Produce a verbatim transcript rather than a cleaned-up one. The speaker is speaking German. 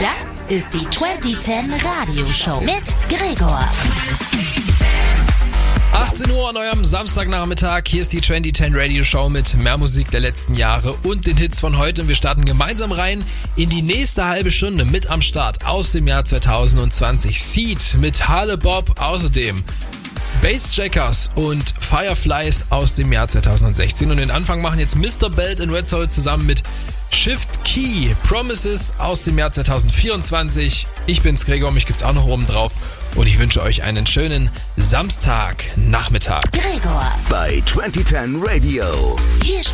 Das ist die zwanzig zehn Radioshow mit Gregor. achtzehn Uhr an eurem Samstagnachmittag. Hier ist die zwanzig zehn Radio Show mit mehr Musik der letzten Jahre und den Hits von heute. Und wir starten gemeinsam rein in die nächste halbe Stunde mit am Start aus dem Jahr zwanzig zwanzig. Seed mit Harle Bob, außerdem Bassjackers und Fireflies aus dem Jahr zwanzig sechzehn. Und den Anfang machen jetzt Mister Belt und Red Soul zusammen mit Shift Key, Promises aus dem Jahr zwanzig vierundzwanzig. Ich bin's Gregor, mich gibt's auch noch oben drauf. Und ich wünsche euch einen schönen Samstagnachmittag. Gregor bei zwanzig zehn Radio. Hier